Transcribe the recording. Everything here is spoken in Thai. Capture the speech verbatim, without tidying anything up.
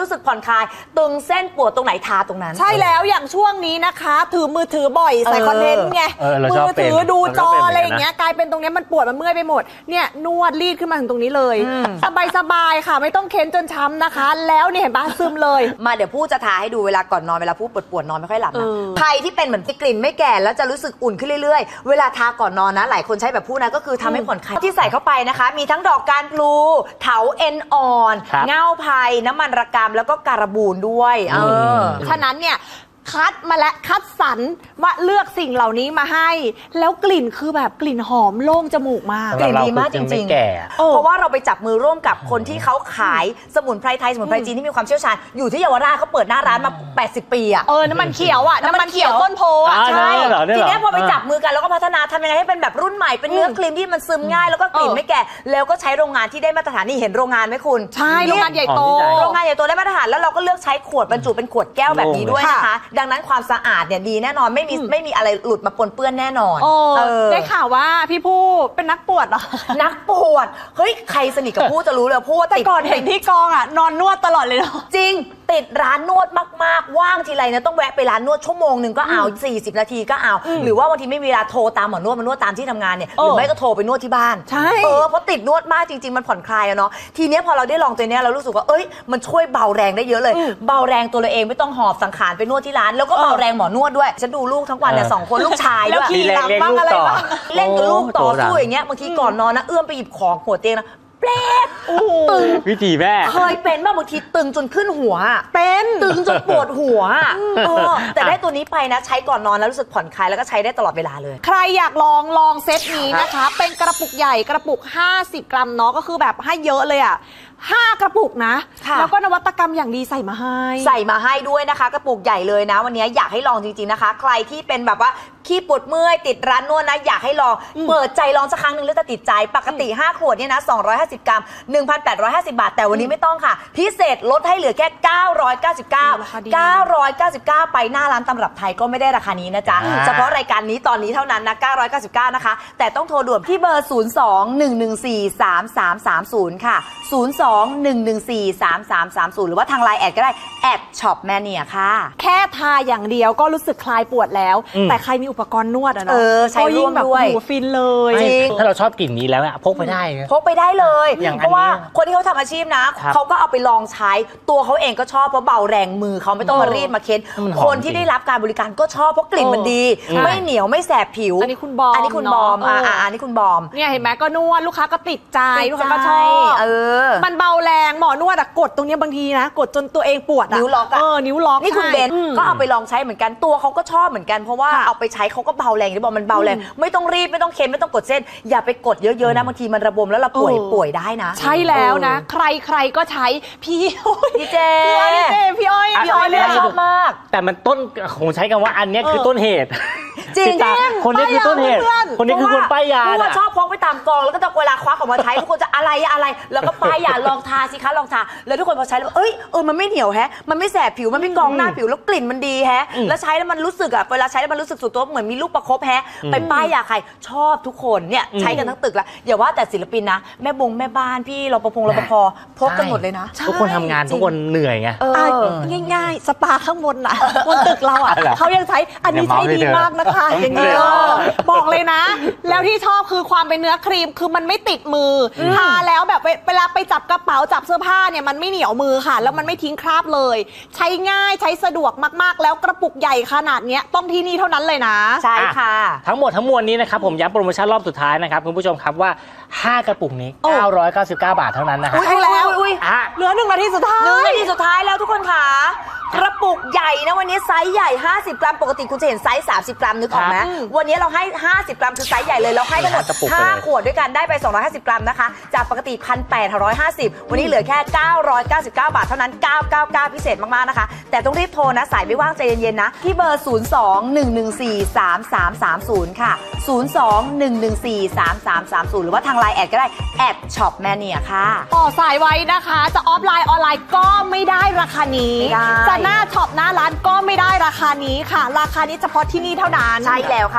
รู้สึกผ่อนคลายตึงเส้นปวดตรงไหนทาตรงนั้นใช่แล้วอย่างช่วงนี้นะคะถือมือถือบ่อยใส่คอนเทนต์ไงมือถือดูจออะไรอย่างเงี้ยกลายเป็นตรงนี้มันปวดมันเมื่อยไปหมดเนี่ยนวดรีดขึ้นมาถึงตรงนี้เลยสบายสบายค่ะไม่ต้องเค้นจนช้ำนะคะแล้วเนี่ยเห็นปะซึมเลยมาเดี๋ยวพูดจะทาให้ดูเวลาก่อนนอนเวลาพูดปวดปวดนอนไม่ค่อยหลับนะใครที่เป็นเหมือนกลิ่นไม่แก่แล้วจะรู้สึกอุ่นขึ้นเรื่อยๆเวลาทาก่อนนอนนะหลายคนใช้แบบพูดนะก็คือทำให้ผ่อนคลายที่ใส่เข้าไปนะคะมีทั้งดอกการพลูเถาเอ็นอ่อนเง่าไผ่น้ำมันระกำแล้วก็การบูนด้วยเออฉะนั้นเนี่ยคัดมาและคัดสรรว่าเลือกสิ่งเหล่านี้มาให้แล้วกลิ่นคือแบบกลิ่นหอมโล่งจมูกมากกลิ่นดีมากจริงๆเพราะว่าเราไปจับมือร่วมกับคนที่เขาขายสมุนไพรไทยสมุนไพรจีนที่มีความเชี่ยวชาญอยู่ที่เยาวราชเขาเปิดหน้าร้านมาแปดสิบปีอ่ะเออน้ำมันเขียวอ่ะน้ำมันเขียวต้นโพอ่ะใช่ทีนี้พอไปจับมือกันแล้วก็พัฒนาทำยังไงให้เป็นแบบรุ่นใหม่เป็นเนื้อครีมที่มันซึมง่ายแล้วก็กลิ่นไม่แก่แล้วก็ใช้โรงงานที่ได้มาตรฐานนี่เห็นโรงงานไหมคุณใช่โรงงานใหญ่โตโรงงานใหญ่โตได้มาตรฐานแล้วเราก็เลือกใช้ขวดบรรจุเป็นขวดแก้วแบบนี้ด้วยนะคะดังนั้นความสะอาดเนี่ยดีแน่นอนไม่มีไม่มีอะไรหลุดมาปนเปื้อนแน่นอนได้ข่าวว่าพี่ผู้เป็นนักปวดเหรอนักปวดเฮ้ยใครสนิทกับผู้จะรู้เลยผู้แต่ก่อนเห็นที่กองอ่ะนอนนวดตลอดเลยเนาะจริงติดร้านนวดมากๆว่างทีไรเนี่ยต้องแวะไปร้านนวดชั่วโมงหนึ่งก็เอาสี่สิบนาทีก็เอาหรือว่าบางทีไม่มีเวลาโทรตามหมอนวดมานวดตามที่ทำงานเนี่ยหรือไม่ก็โทรไปนวดที่บ้านใช่เออเพราะติดนวดมากจริงๆมันผ่อนคลายอะเนาะทีเนี้ยพอเราได้ลองตัวเนี้ยเรารู้สึกว่าเอ้ยมันช่วยเบาแรงได้เยอะเลยเบาแรงตัวเราเองไม่ต้องหอบสังขารไปนวดที่ร้านแล้วก็เบาแรงหมอนวดด้วยฉันดูลูกทั้งวันเนี่ยสองคนลูกชายด้วยขี่หลังบ้างอะไรบ้างเล่นกับลูกต่อสู้อย่างเงี้ยบางทีก่อนนอนนะเอื้อมไปหยิบของหัวเตียงนะแปลกตึงวิธีแม่เคยเป็นบ้างบางทีตึงจนขึ้นหัวเป็นตึงจนปวดหัวเออแต่ได้ตัวนี้ไปนะใช้ก่อนนอนแล้วรู้สึกผ่อนคลายแล้วก็ใช้ได้ตลอดเวลาเลยใครอยากลองลองเซตนี้นะคะเป็นกระปุกใหญ่กระปุกห้าสิบกรัมเนาะก็คือแบบให้เยอะเลยอ่ะห้ากระปุกนะแล้วก็นวัตกรรมอย่างดีใส่มาให้ใส่มาให้ด้วยนะคะกระปุกใหญ่เลยนะวันนี้อยากให้ลองจริงๆนะคะใครที่เป็นแบบว่าขี้ปวดเมื่อยติดร้านนวดนะอยากให้ลองเปิดใจลองสักครั้งหนึ่งแล้วจะติดใจปกติห้าขวดเนี่ยนะสองร้อยห้าสิบกรัม หนึ่งพันแปดร้อยห้าสิบบาทแต่วันนี้ไม่ต้องค่ะพิเศษลดให้เหลือแค่เก้าร้อยเก้าสิบเก้า เก้าร้อยเก้าสิบเก้าไปหน้าร้านตำรับไทยก็ไม่ได้ราคานี้นะจ๊ะเฉพาะรายการนี้ตอนนี้เท่านั้นนะเก้าร้อยเก้าสิบเก้านะคะแต่ต้องโทรด่วนที่เบอร์ศูนย์ สอง หนึ่ง หนึ่ง สี่ สาม สาม สาม ศูนย์ค่ะศูนย์ สอง หนึ่ง หนึ่ง สี่ สาม สาม สาม ศูนย์หรือว่าทางไลน์แอดก็ได้แอดช็อปแมเนียค่ะแค่ทาอย่างเดียวก็รู้สึกคลายปวดแล้วแต่ใครมีอุปกรณ์นวดอะเนาะใช้ร่วมด้วยหัวฟินเลยจริงถ้าเราชอบกลิ่นนี้แล้วพกไปได้พกไปได้เลยเพราะว่าคนที่เขาทำอาชีพนะเขาก็เอาไปลองใช้ตัวเขาเองก็ชอบเพราะเบาแรงมือเขาไม่ต้องมารีดมาเค้นคนที่ได้รับการบริการก็ชอบเพราะกลิ่นมันดีไม่เหนียวไม่แสบผิวอันนี้คุณบอมอันนี้คุณบอมอ่าอันนี้คุณบอมเนี่ยเห็นไหมก็นวดลูกค้าก็ติดใจลูกค้าก็ชอบเออมันเบาแรงหมอนวดอะกดตรงนี้บางทีนะกดจนตัวเองปวดนิ้วล็อกเออนิ้วล็อกนี่คุณเบนก็เอาไปลองใช้เหมือนกันตัวเขาก็ชอบเหมือนกันเพราะว่าเอาไปใช้เขาก็เบาแรงที่บอกมันเบาแรงไม่ต้องรีบไม่ต้องเค้นไม่ต้องกดเส้นอย่าไปกดเยอะๆนะบางทีมันระบมแล้วเราป่วยป่วยได้นะใช่แล้วนะใครใครก็ใช้พี่พี่เจพี่อ้อยพี่อ้อยเนี่ยชอบมากแต่มันต้นผมใช้คำว่าอันนี้คือต้นเหตุจริงคนนี้คือต้นเหตุคนนี้คือคนป้ายยาผู้ว่าชอบพกไปตามกองแล้วก็จะเวลาควักออกมาใช้ทุกคนจะอะไรอะไรแล้วก็ป้ายยาลองทาสิคะลองทาแล้วทุกคนพอใช้แล้วเอ้ยเออมันไม่เหนียวแฮะมันไม่แสบผิวมันไม่กองหน้าผิวแล้วกลิ่นมันดีแฮะแล้วใช้แล้วมันรู้สึกอะเวลาใช้แล้วมันรู้สึกสุดตัวเหมือนมีลูกประคบแฮะไปป้ายยาใครชอบทุกคนเนี่ยใช้กันทั้งตึกละอย่าว่าแต่ศิลปินนะแม่บงแม่บ้านพี่รปภรปภพกกันหมดเลยนะทุกคนทำงานทุกคนเหนื่อยไงง่ายๆสปาข้างบนน่ะบนตึกเราอ่ะเขายังใช้อันนี้ใช้ดีมากนะคะอย่างเงี้ยบอกเลยนะแล้วที่ชอบคือความเป็นเนื้อครีมคือมันไม่ติดมือทาแล้วแบบเวลาไปจับกระเป๋าจับเสื้อผ้าเนี่ยมันไม่เหนียวมือค่ะแล้วมันไม่ทิ้งคราบเลยใช้ง่ายใช้สะดวกมากๆแล้วกระปุกใหญ่ขนาดนี้ต้องที่นี่เท่านั้นเลยนะใช่ค่ะทั้งหมดทั้งมวลนี้นะครับผมย้ำโปรโมชั่นรอบสุดท้ายนะครับคุณผู้ชมครับว่าห้ากระปุกนี้เก้าร้อยเก้าสิบเก้าบาทเท่านั้นนะฮะใช่แล้วเหลือหนึ่งนาทีสุดท้ายหนึ่งนาทีสุดท้ายแล้วทุกคนค่ะกระปุกใหญ่นะวันนี้ไซส์ใหญ่ห้าสิบกรัมปกติคุณจะเห็นไซส์สามสิบกรัมนึกออกไหมวันนี้เราให้ห้าสิบกรัมคือไซส์ใหญ่เลยเราให้ทั้งหมดห้าขวดด้วยกันได้ไปสองร้อยห้าสิบกรัมนะคะจากปกติ หนึ่งพันแปดร้อยห้าสิบ วันนี้เหลือแค่เก้าร้อยเก้าสิบเก้าบาทเท่านั้นเก้าร้อยเก้าสิบเก้าพิเศษมากๆนะคะแต่ต้องรีบโทรนะสายไม่ว่างใจเย็นๆนะที่เบอร์ศูนย์ สอง หนึ่ง หนึ่ง สี่ สาม สาม สาม ศูนย์ค่ะศูนย์ สอง หนึ่ง หนึ่ง สี่ สาม สาม สาม ศูนย์หรือว่าทางไลน์แอดก็ได้แอดช็อปแมเนียค่ะต่อสายไว้นะคะจะออฟไลน์ออนไลน์ก็ไม่ได้ราคานี้จะหน้าช็อปหน้าร้านก็ไม่ได้ราคานี้ค่ะราคานี้เฉพาะที่นี่เท่านั้นใช่แล้วค่ะ